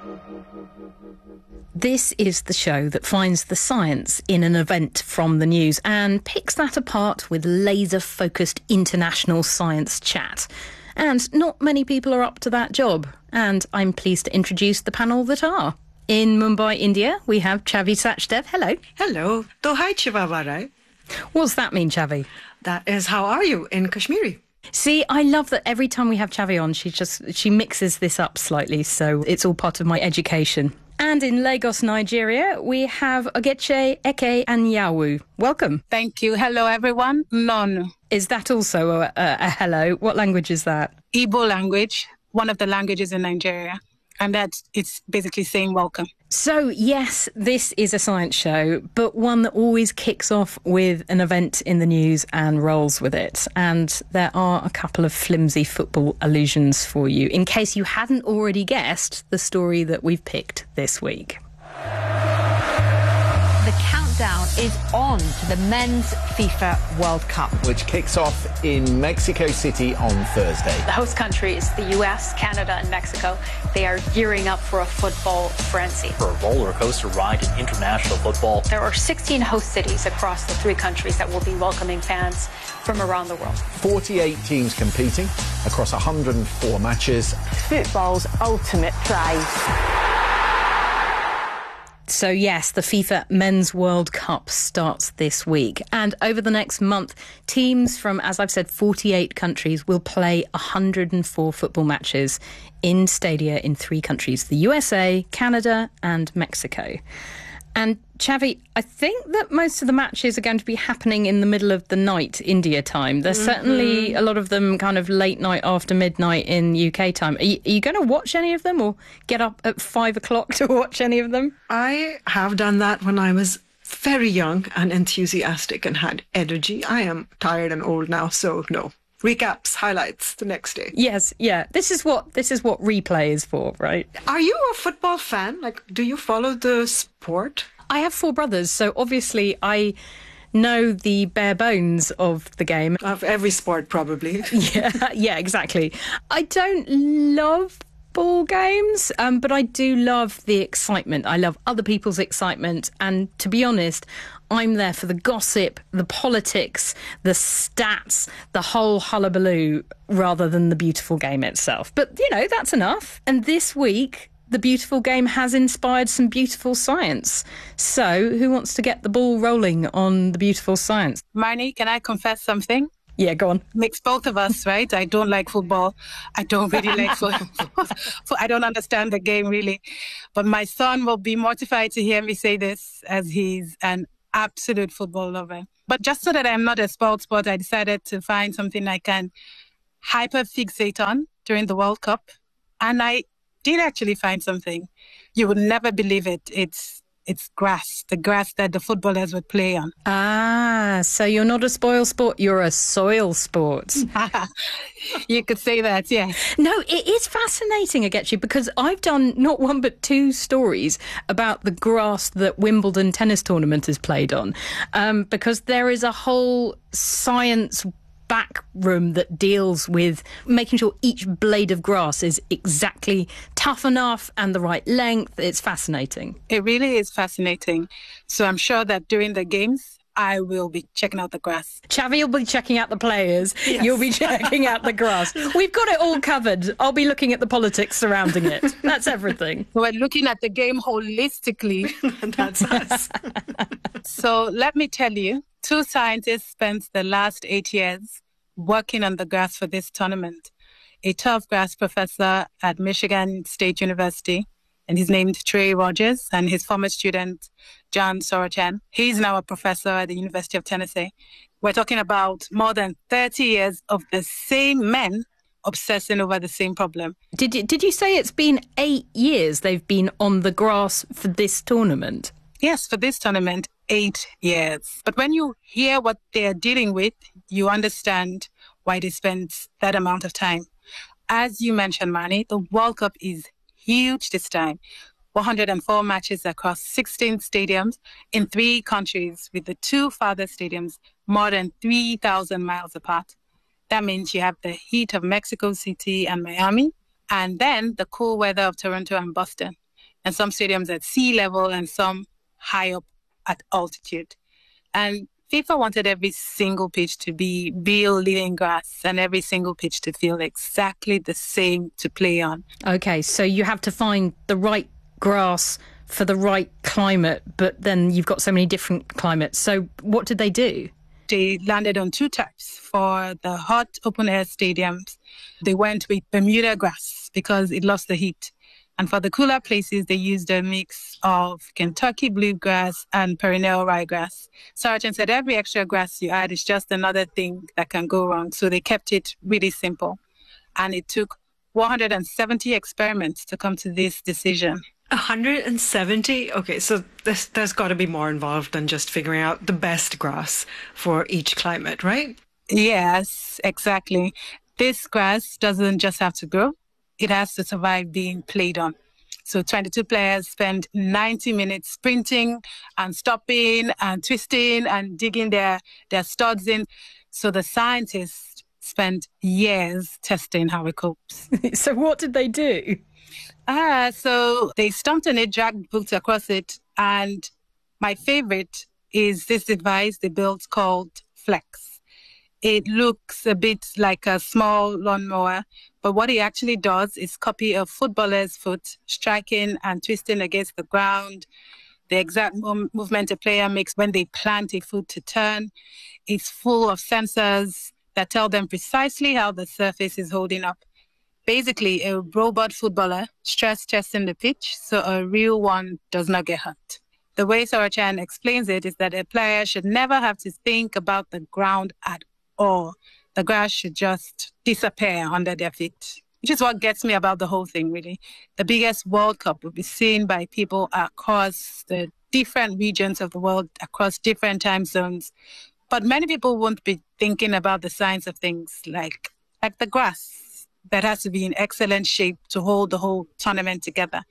This is the show that finds the science in an event from the news and picks that apart with laser-focused international science chat. And not many people are up to that job. And I'm pleased to introduce the panel that are. In Mumbai, India, we have Chavi Sachdev. Hello. Hello. Tohai Chivavarai. What's that mean, Chavi? That is how are you in Kashmiri. See, I love that every time we have Chavi on, she mixes this up slightly, so it's all part of my education. And in Lagos, Nigeria, we have Ogechi Eke Anyawu. Welcome. Thank you. Hello, everyone. Nonu. Is that also a hello? What language is that? Igbo language, one of the languages in Nigeria. And it's basically saying welcome. So, yes, this is a science show, but one that always kicks off with an event in the news and rolls with it. And there are a couple of flimsy football allusions for you, in case you hadn't already guessed the story that we've picked this week. The countdown is on to the Men's FIFA World Cup, which kicks off in Mexico City on Thursday. The host country is the US, Canada and Mexico. They are gearing up for a football frenzy. For a roller coaster ride in international football. There are 16 host cities across the three countries that will be welcoming fans from around the world. 48 teams competing across 104 matches. Football's ultimate prize. So yes, the FIFA Men's World Cup starts this week. And over the next month, teams from, as I've said, 48 countries will play 104 football matches in stadia in three countries, the USA, Canada and Mexico. And Chavi, I think that most of the matches are going to be happening in the middle of the night, India time. There's certainly a lot of them kind of late night after midnight in UK time. Are you going to watch any of them or get up at 5 o'clock to watch any of them? I have done that when I was very young and enthusiastic and had energy. I am tired and old now, so no. Recaps, highlights the next day. Yes, yeah. This is what replay is for, right? Are you a football fan? Like, do you follow the sport? I have four brothers, so obviously know the bare bones of the game. Of every sport, probably. Yeah, exactly. I don't love ball games, but I do love the excitement. I love other people's excitement. And to be honest, I'm there for the gossip, the politics, the stats, the whole hullabaloo, rather than the beautiful game itself. But, that's enough. And this week, the beautiful game has inspired some beautiful science. So who wants to get the ball rolling on the beautiful science? Marnie, can I confess something? Yeah, go on. Makes both of us, right? I don't like football. I don't really like football. I don't understand the game, really. But my son will be mortified to hear me say this, as he's an absolute football lover. But just so that I'm not a spoiled sport, I decided to find something I can hyper-fixate on during the World Cup. And I did actually find something. You would never believe it. It's grass, the grass that the footballers would play on. Ah, so you're not a spoil sport, you're a soil sport. You could say that, yeah. No, it is fascinating, Ogechi, because I've done not one but two stories about the grass that Wimbledon tennis tournament is played on, because there is a whole science back room that deals with making sure each blade of grass is exactly tough enough and the right length. It's fascinating. It really is fascinating. So I'm sure that during the games, I will be checking out the grass. Chavi will be checking out the players. Yes. You'll be checking out the grass. We've got it all covered. I'll be looking at the politics surrounding it. That's everything. We're looking at the game holistically. That's us. So let me tell you, two scientists spent the last 8 years working on the grass for this tournament. A turf grass professor at Michigan State University, and he's named Trey Rogers, and his former student, John Sorochan. He's now a professor at the University of Tennessee. We're talking about more than 30 years of the same men obsessing over the same problem. Did you say it's been 8 years they've been on the grass for this tournament? Yes, for this tournament, 8 years. But when you hear what they're dealing with, you understand why they spent that amount of time. As you mentioned, Marnie, the World Cup is huge this time. 104 matches across 16 stadiums in 3 countries, with the 2 farthest stadiums more than 3,000 miles apart. That means you have the heat of Mexico City and Miami, and then the cool weather of Toronto and Boston. and some stadiums at sea level and some high up at altitude. And FIFA wanted every single pitch to be real living grass and every single pitch to feel exactly the same to play on. Okay, so you have to find the right grass for the right climate, but then you've got so many different climates. So what did they do? They landed on 2 types. For the hot open-air stadiums, they went with Bermuda grass because it lost the heat. And for the cooler places, they used a mix of Kentucky bluegrass and perennial ryegrass. Sargent said every extra grass you add is just another thing that can go wrong. So they kept it really simple. And it took 170 experiments to come to this decision. 170? Okay, so there's got to be more involved than just figuring out the best grass for each climate, right? Yes, exactly. This grass doesn't just have to grow. It has to survive being played on. So 22 players spend 90 minutes sprinting and stopping and twisting and digging their studs in. So the scientists spent years testing how it copes. So what did they do? So they stomped on it, dragged boots across it. And my favorite is this device they built called Flex. It looks a bit like a small lawnmower, but what it actually does is copy a footballer's foot, striking and twisting against the ground, the exact movement a player makes when they plant a foot to turn. It's full of sensors that tell them precisely how the surface is holding up. Basically, a robot footballer stress testing the pitch so a real one does not get hurt. The way Sarachan explains it is that a player should never have to think about the ground at all. The grass should just disappear under their feet, which is what gets me about the whole thing, really. The biggest World Cup will be seen by people across the different regions of the world, across different time zones. But many people won't be thinking about the science of things like the grass that has to be in excellent shape to hold the whole tournament together.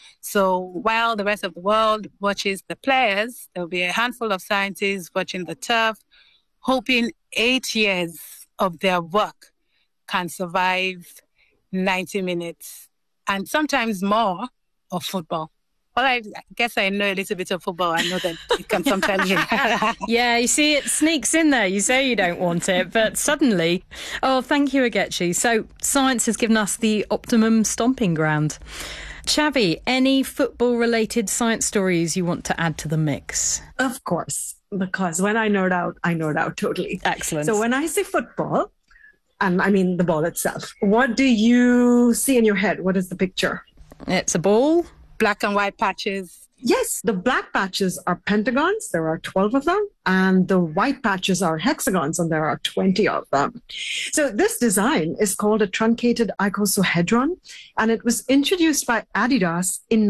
So while the rest of the world watches the players, there'll be a handful of scientists watching the turf, hoping 8 years of their work can survive 90 minutes and sometimes more of football. Well, I guess I know a little bit of football. I know that it can sometimes... Yeah, you see, it sneaks in there. You say you don't want it, but suddenly... Oh, thank you, Agechi. So science has given us the optimum stomping ground. Chavi, any football-related science stories you want to add to the mix? Of course, because when I nerd out totally. Excellent. So when I say football, and I mean the ball itself, what do you see in your head? What is the picture? It's a ball. Black and white patches. Yes, the black patches are pentagons. There are 12 of them. And the white patches are hexagons, and there are 20 of them. So this design is called a truncated icosahedron, and it was introduced by Adidas in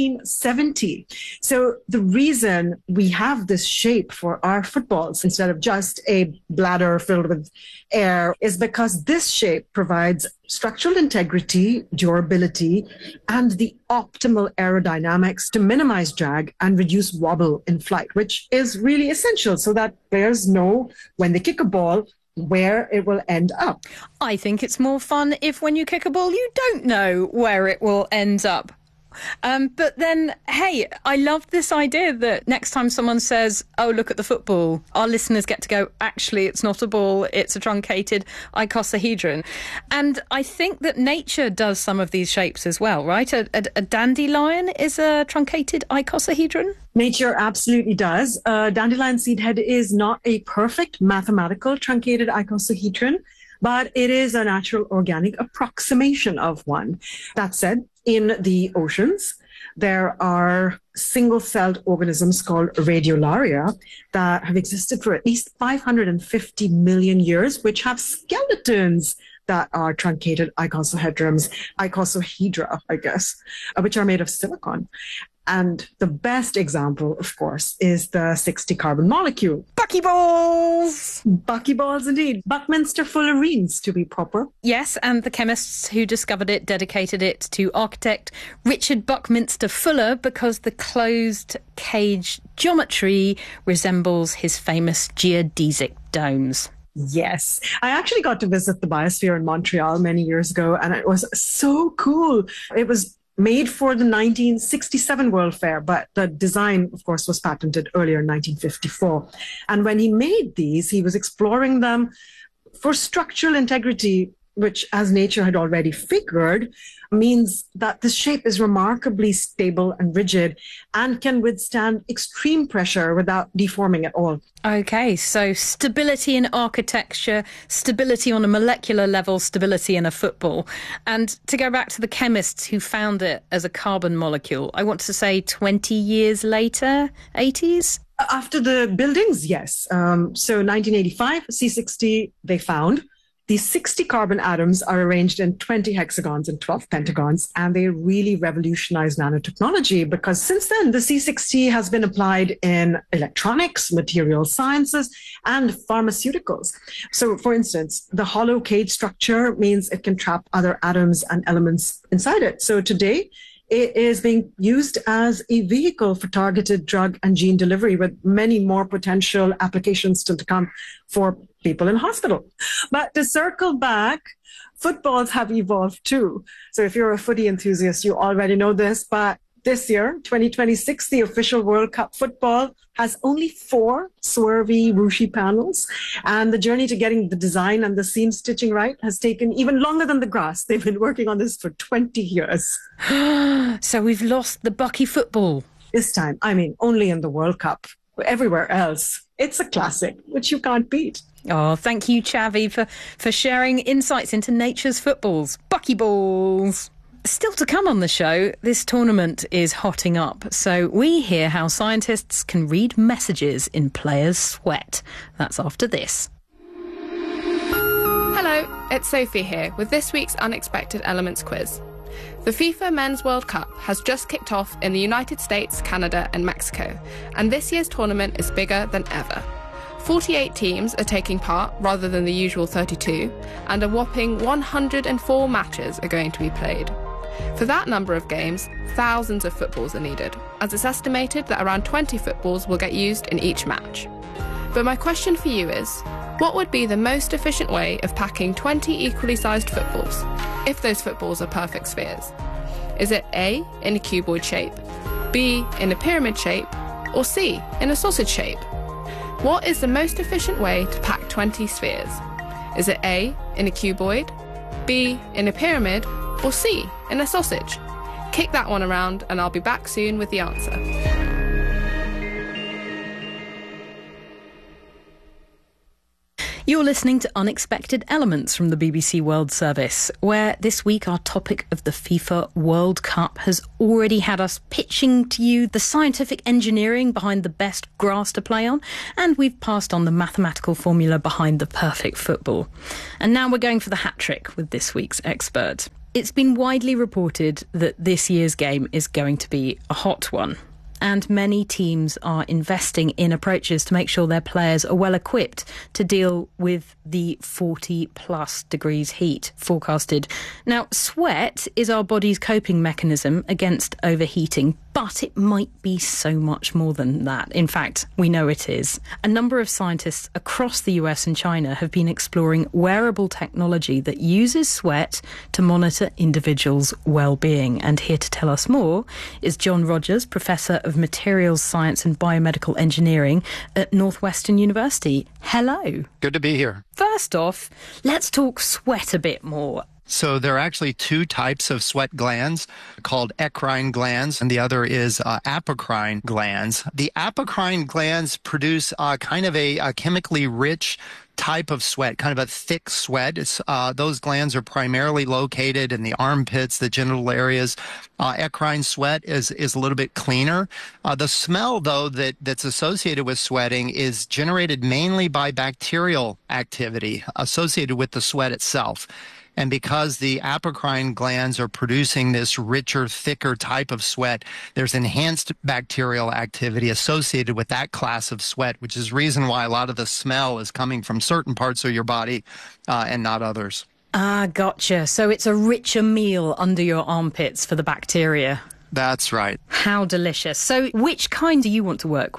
1970. So the reason we have this shape for our footballs instead of just a bladder filled with air is because this shape provides structural integrity, durability, and the optimal aerodynamics to minimize drag and reduce wobble in flight, which is really essential so that players know when they kick a ball where it will end up. I think it's more fun if when you kick a ball, you don't know where it will end up. But then, hey, I love this idea that next time someone says, oh, look at the football, our listeners get to go, actually, it's not a ball, it's a truncated icosahedron. And I think that nature does some of these shapes as well, right? A dandelion is a truncated icosahedron? Nature absolutely does. Dandelion seed head is not a perfect mathematical truncated icosahedron, but it is a natural organic approximation of one. That said, in the oceans, there are single-celled organisms called radiolaria that have existed for at least 550 million years, which have skeletons that are truncated icosahedrons, icosahedra, I guess, which are made of silicon. And the best example, of course, is the 60-carbon molecule. Buckyballs! Buckyballs, indeed. Buckminster fullerenes, to be proper. Yes, and the chemists who discovered it dedicated it to architect Richard Buckminster Fuller because the closed cage geometry resembles his famous geodesic domes. Yes. I actually got to visit the Biosphere in Montreal many years ago, and it was so cool. It was made for the 1967 World Fair, but the design, of course, was patented earlier in 1954. And when he made these, he was exploring them for structural integrity, which, as nature had already figured, means that the shape is remarkably stable and rigid and can withstand extreme pressure without deforming at all. Okay, so stability in architecture, stability on a molecular level, stability in a football. And to go back to the chemists who found it as a carbon molecule, I want to say 20 years later, 80s? After the buildings, yes. So 1985, C60, they found. These 60 carbon atoms are arranged in 20 hexagons and 12 pentagons, and they really revolutionized nanotechnology because since then, the C60 has been applied in electronics, material sciences, and pharmaceuticals. So, for instance, the hollow cage structure means it can trap other atoms and elements inside it. So today, it is being used as a vehicle for targeted drug and gene delivery with many more potential applications still to come for people in hospital. But to circle back, footballs have evolved too. So if you're a footy enthusiast, you already know this, but this year, 2026, the official World Cup football has only 4 swervy, whooshy panels. And the journey to getting the design and the seam stitching right has taken even longer than the grass. They've been working on this for 20 years. So we've lost the Bucky football. This time, I mean, only in the World Cup. Everywhere else, it's a classic, which you can't beat. Oh, thank you, Chavi, for sharing insights into nature's footballs. Buckyballs. Still to come on the show, this tournament is hotting up, so we hear how scientists can read messages in players' sweat. That's after this. Hello, it's Sophie here with this week's Unexpected Elements quiz. The FIFA Men's World Cup has just kicked off in the United States, Canada and Mexico, and this year's tournament is bigger than ever. 48 teams are taking part rather than the usual 32, and a whopping 104 matches are going to be played. For that number of games, thousands of footballs are needed, as it's estimated that around 20 footballs will get used in each match. But my question for you is, what would be the most efficient way of packing 20 equally sized footballs, if those footballs are perfect spheres? Is it A, in a cuboid shape, B, in a pyramid shape, or C, in a sausage shape? What is the most efficient way to pack 20 spheres? Is it A, in a cuboid, B, in a pyramid, or C, in a sausage? Kick that one around and I'll be back soon with the answer. You're listening to Unexpected Elements from the BBC World Service, where this week our topic of the FIFA World Cup has already had us pitching to you the scientific engineering behind the best grass to play on, and we've passed on the mathematical formula behind the perfect football. And now we're going for the hat-trick with this week's expert. It's been widely reported that this year's game is going to be a hot one. And many teams are investing in approaches to make sure their players are well equipped to deal with the 40-plus degrees heat forecasted. Now, sweat is our body's coping mechanism against overheating, but it might be so much more than that. In fact, we know it is. A number of scientists across the US and China have been exploring wearable technology that uses sweat to monitor individuals' well-being. And here to tell us more is John Rogers, Professor of Materials Science and Biomedical Engineering at Northwestern University. Hello. Good to be here. First off, let's talk sweat a bit more. So there are actually 2 types of sweat glands called eccrine glands, and the other is apocrine glands. The apocrine glands produce kind of a chemically rich type of sweat, kind of a thick sweat. Those glands are primarily located in the armpits, the genital areas. Eccrine sweat is a little bit cleaner. The smell, though, that's associated with sweating is generated mainly by bacterial activity associated with the sweat itself. And because the apocrine glands are producing this richer, thicker type of sweat, there's enhanced bacterial activity associated with that class of sweat, which is the reason why a lot of the smell is coming from certain parts of your body and not others. Ah, gotcha. So it's a richer meal under your armpits for the bacteria. That's right. How delicious. So which kind do you want to work with?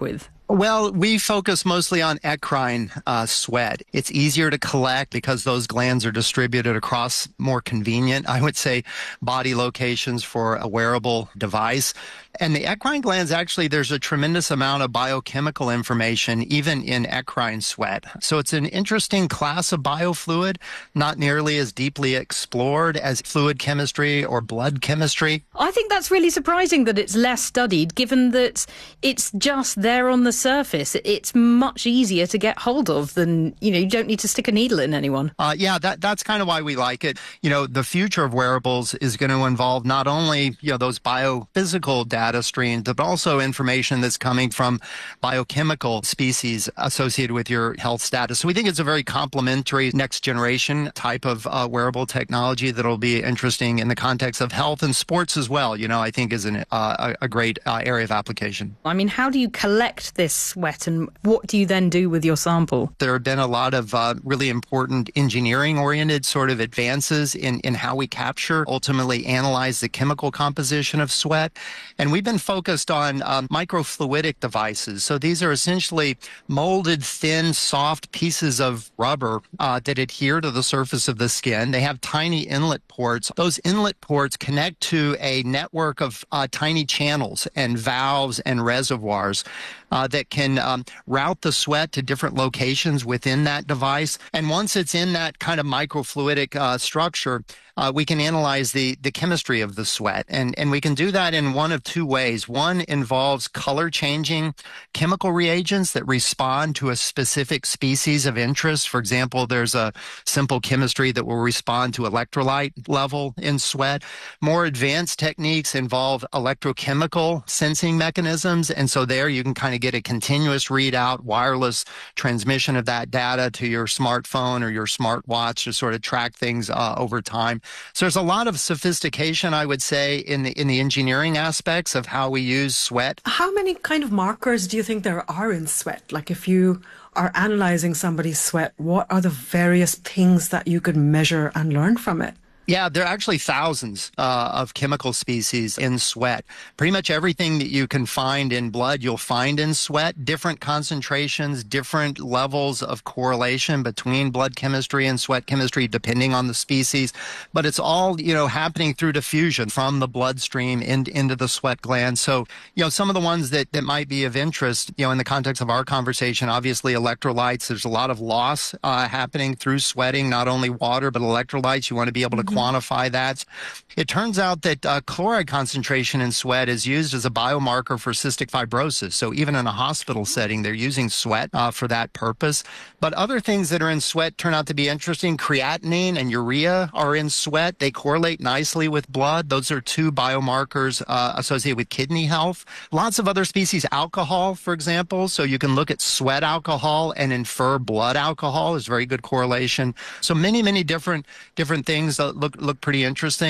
Well, we focus mostly on eccrine sweat. It's easier to collect because those glands are distributed across more convenient, I would say, body locations for a wearable device. And the eccrine glands, actually, there's a tremendous amount of biochemical information, even in eccrine sweat. So it's an interesting class of biofluid, not nearly as deeply explored as fluid chemistry or blood chemistry. I think that's really surprising that it's less studied, given that it's just there on the surface. It's much easier to get hold of than, you don't need to stick a needle in anyone. That's kind of why we like it. The future of wearables is going to involve not only, those biophysical data streams, but also information that's coming from biochemical species associated with your health status. So we think it's a very complementary next generation type of wearable technology that'll be interesting in the context of health and sports as well. I think is a great area of application. I mean, how do you collect this sweat and what do you then do with your sample? There have been a lot of really important engineering-oriented sort of advances in how we capture, ultimately analyze the chemical composition of sweat. And we've been focused on microfluidic devices. So these are essentially molded, thin, soft pieces of rubber that adhere to the surface of the skin. They have tiny inlet ports. Those inlet ports connect to a network of tiny channels and valves and reservoirs that can route the sweat to different locations within that device. And once it's in that kind of microfluidic structure, we can analyze the chemistry of the sweat. And we can do that in one of two ways. One involves color-changing chemical reagents that respond to a specific species of interest. For example, there's a simple chemistry that will respond to electrolyte level in sweat. More advanced techniques involve electrochemical sensing mechanisms. And so there you can kind of get a continuous readout, wireless transmission of that data to your smartphone or your smartwatch to sort of track things over time. So there's a lot of sophistication, I would say, in the engineering aspects of how we use sweat. How many kind of markers do you think there are in sweat? Like if you are analyzing somebody's sweat, what are the various things that you could measure and learn from it? Yeah, there are actually thousands of chemical species in sweat. Pretty much everything that you can find in blood, you'll find in sweat. Different concentrations, different levels of correlation between blood chemistry and sweat chemistry, depending on the species. But it's all, happening through diffusion from the bloodstream into the sweat glands. So, some of the ones that might be of interest, in the context of our conversation, obviously electrolytes. There's a lot of loss happening through sweating, not only water, but electrolytes. You want to be able to quantify that. It turns out that chloride concentration in sweat is used as a biomarker for cystic fibrosis. So even in a hospital setting, they're using sweat for that purpose. But other things that are in sweat turn out to be interesting. Creatinine and urea are in sweat. They correlate nicely with blood. Those are two biomarkers associated with kidney health. Lots of other species, alcohol, for example. So you can look at sweat alcohol and infer blood alcohol. There's very good correlation. So many different things that look pretty interesting.